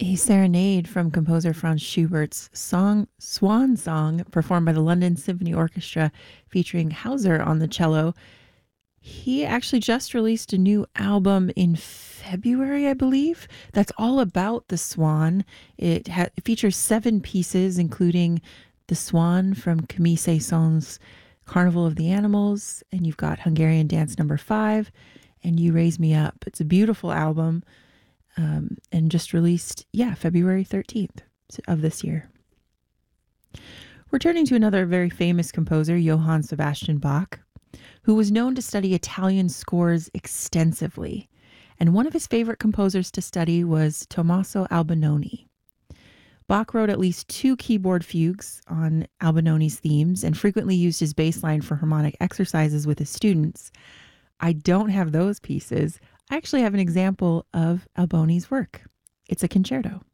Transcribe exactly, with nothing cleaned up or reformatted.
A serenade from composer Franz Schubert's song Swan Song, performed by the London Symphony Orchestra, featuring Hauser on the cello. He actually just released a new album in February, I believe, that's all about the swan. It, ha- it features seven pieces, including the swan from Camille Saint-Saëns' Carnival of the Animals, and you've got Hungarian Dance Number Five, and You Raise Me Up. It's a beautiful album. Um, and just released, yeah, February thirteenth of this year. We're turning to another very famous composer, Johann Sebastian Bach, who was known to study Italian scores extensively. And one of his favorite composers to study was Tommaso Albinoni. Bach wrote at least two keyboard fugues on Albinoni's themes and frequently used his bass line for harmonic exercises with his students. I don't have those pieces. I actually have an example of Alboni's work. It's a concerto.